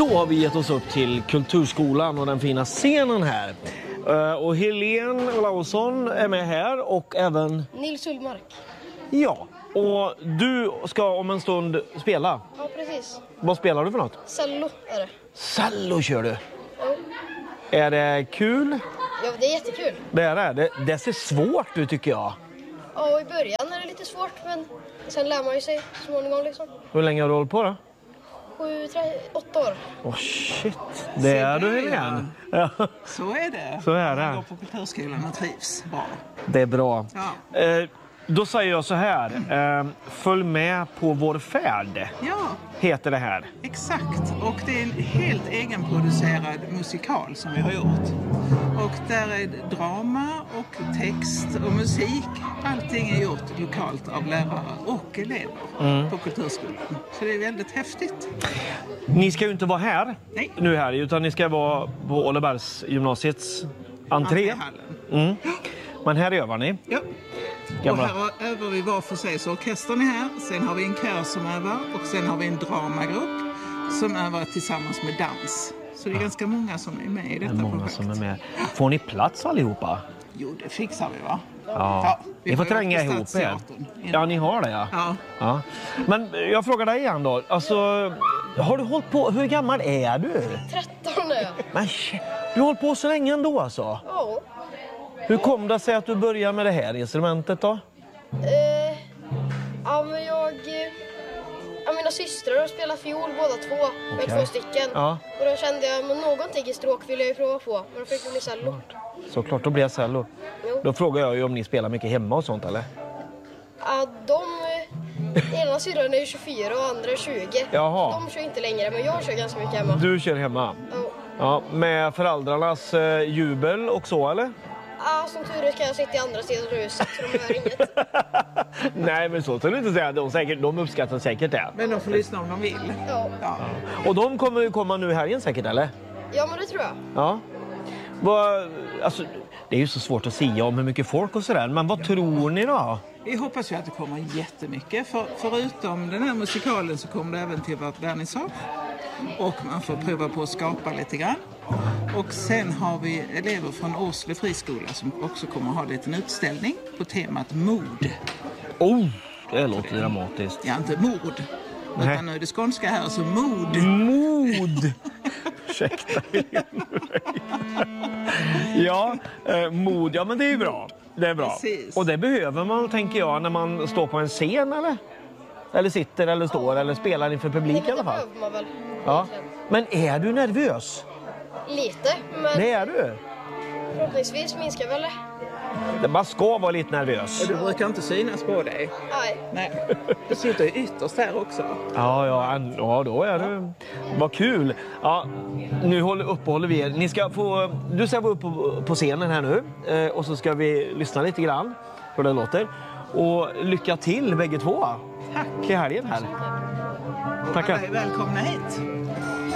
Då har vi gett oss upp till Kulturskolan och den fina scenen här. Och Helene Olausson är med här och även Nils Ullmark. Ja, och du ska om en stund spela. Ja, precis. Vad spelar du för något? Cello är det. Cello kör du. Ja. Är det kul? Ja, det är jättekul. Det är det. Det ser svårt ut tycker jag. Ja, i början är det lite svårt, men sen lär man ju sig småningom liksom. Hur länge har du hållit på då? 8 år. Åh shit, det är du Helene. Ja. Så är det. Så är det. Man går på kulturskolan och trivs bra. Det är bra. Ja. Då säger jag så här. Följ med på vår färd. Ja, Heter det här. exakt. Och det är en helt egenproducerad musikal som vi har gjort. Och där är drama och text och musik. Allting är gjort lokalt av lärare och elever på kulturskolan. Så det är väldigt häftigt. Ni ska ju inte vara här Nej. nu här, utan ni ska vara på Ålebergs gymnasiets entré. Entréhallen. Men här övar ni. Ja. Gamla. Och här övar vi var för sig, så orkestern är här. Sen har vi en kör som övar och sen har vi en dramagrupp som övar tillsammans med dans. Så det är ganska många som är med i detta Många projekt. som är med. Får ni plats allihopa? Jo, det fixar vi va? Ja. vi Ni får har ju tränga varit på ihop er. Stadsteatern. Ja, ni har det ja. Ja. Men jag frågar dig igen då. Alltså, har du hållit på, hur gammal är du? 13 är jag. Men shit, du har hållit på så länge ändå alltså. Ja. Hur kom det sig att du började med det här instrumentet då? Ja, men mina systrar har spelat fiol båda två. Med Okej. 2 stycken. Ja. Och då kände jag, men någonting i stråk vill jag ju prova på. Men då fick det bli cello. Såklart, då blir jag cello. Jo. Då frågar jag ju om ni spelar mycket hemma och sånt eller? Ja, ena syrran är 24 och andra är 20. Jaha. De kör inte längre, men jag kör ganska mycket hemma. Du kör hemma? Ja. Ja, med föräldrarnas jubel och så eller? Ja, som tur är kan jag sitta i andra sidan av huset så de hör inget. Nej, men så ska du inte säga. De uppskattar säkert det. Men de får lyssna om de vill. Ja. Ja. Och de kommer ju komma nu här igen säkert, eller? Ja, men det tror jag. Ja. Alltså, det är ju så svårt att säga om hur mycket folk och sådär. Men vad tror ni då? Vi hoppas ju att det kommer jättemycket. Förutom den här musikalen så kommer det även till att vara vernissage. Och man får prova på att skapa lite grann. Och sen har vi elever från Åsle friskola som också kommer att ha en liten utställning på temat mod. Oh, det låter dramatiskt. Ja, inte mord. Nej. Utan nu är det skånska här, så mod. Mod! Ursäkta. Ja, mod. Ja, men det är ju bra. Det är bra. Precis. Och det behöver man, tänker jag, när man står på en scen, eller? Eller sitter, eller står, eller spelar inför publik i alla fall. Det behöver man väl. Ja. Men är du nervös? Lite, men Det är du. förhoppningsvis minskar väl det. Man ska vara lite nervös. Du brukar inte synas på dig. Nej. Nej. Du sitter ju ytterst här också. Ja, då är du. Vad kul. Ja, nu uppehåller vi er. Du ska vara uppe på scenen här nu. Och så ska vi lyssna lite grann hur det låter. Och lycka till bägge två. Tack. Till helgen här. Alla Tackar. är välkomna hit.